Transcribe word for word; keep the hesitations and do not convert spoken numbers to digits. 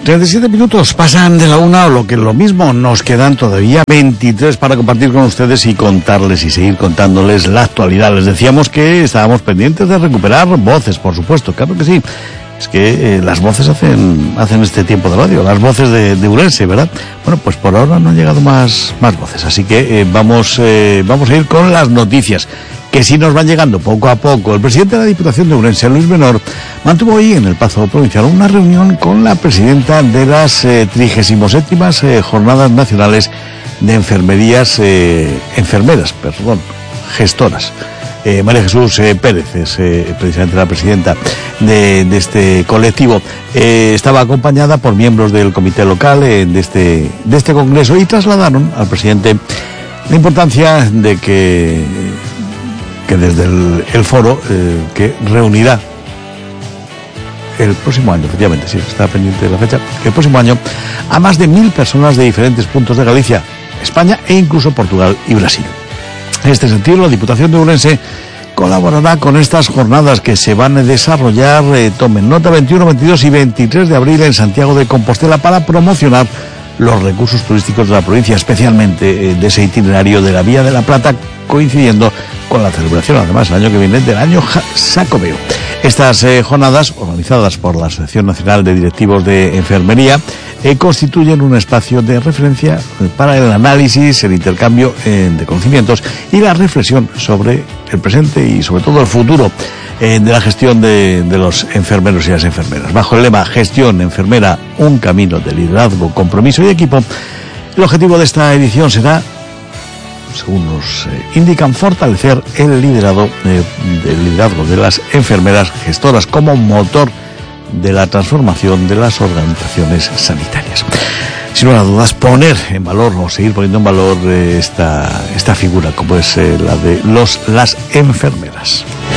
treinta y siete minutos pasan de la una, o lo que es lo mismo, nos quedan todavía veintitrés para compartir con ustedes y contarles y seguir contándoles la actualidad. Les decíamos que estábamos pendientes de recuperar voces, por supuesto, claro que sí. Es que eh, las voces hacen hacen este tiempo de radio, las voces de, de Ourense, ¿verdad? Bueno, pues por ahora no han llegado más, más voces, así que eh, vamos, eh, vamos a ir con las noticias, que sí nos van llegando poco a poco. El presidente de la Diputación de Ourense, Luis Benor, mantuvo hoy en el Pazo Provincial una reunión con la presidenta de las eh, trigésimo séptimas eh, Jornadas Nacionales de Enfermerías, eh, enfermeras, perdón, gestoras. Eh, María Jesús eh, Pérez es eh, precisamente la presidenta de, de este colectivo. Eh, estaba acompañada por miembros del comité local eh, de este de este congreso y trasladaron al presidente la importancia de que que desde el, el foro eh, que reunirá el próximo año, efectivamente, sí, está pendiente de la fecha, que el próximo año a más de mil personas de diferentes puntos de Galicia, España e incluso Portugal y Brasil. En este sentido, la Diputación de Ourense colaborará con estas jornadas que se van a desarrollar, eh, tomen nota, veintiuno, veintidós y veintitrés de abril en Santiago de Compostela, para promocionar los recursos turísticos de la provincia, especialmente eh, de ese itinerario de la Vía de la Plata, coincidiendo con la celebración, además, el año que viene, del año Xacobeo. Estas eh, jornadas, organizadas por la Asociación Nacional de Directivos de Enfermería, eh, constituyen un espacio de referencia para el análisis, el intercambio eh, de conocimientos y la reflexión sobre el presente y sobre todo el futuro eh, de la gestión de, de los enfermeros y las enfermeras. Bajo el lema Gestión Enfermera, un camino de liderazgo, compromiso y equipo, el objetivo de esta edición será, según nos eh, indican, fortalecer el liderado, eh, el liderazgo de las enfermeras gestoras como motor de la transformación de las organizaciones sanitarias. Sin lugar a dudas, poner en valor o seguir poniendo en valor eh, esta, esta figura como es eh, la de los las enfermeras.